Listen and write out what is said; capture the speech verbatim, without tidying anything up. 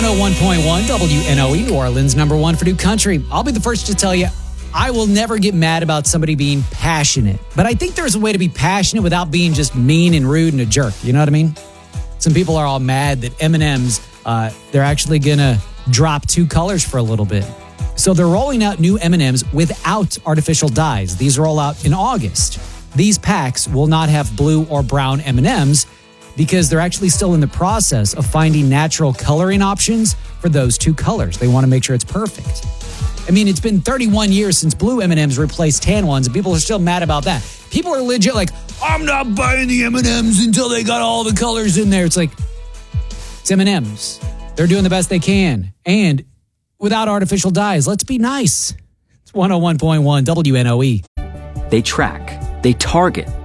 one oh one point one W N O E, New Orleans, number one for new country. I'll be the first to tell you, I will never get mad about somebody being passionate. But I think there's a way to be passionate without being just mean and rude and a jerk. You know what I mean? Some people are all mad that M and M's, uh, they're actually going to drop two colors for a little bit. So they're rolling out new M and M's without artificial dyes. These roll out in August. These packs will not have blue or brown M and M's because they're actually still in the process of finding natural coloring options for those two colors. They want to make sure it's perfect. I mean, it's been thirty-one years since blue M and M's replaced tan ones, and people are still mad about that. People are legit like, I'm not buying the M and M's until they got all the colors in there. It's like, it's M and M's. They're doing the best they can. And without artificial dyes, let's be nice. It's one oh one point one W N O E. They track, they target,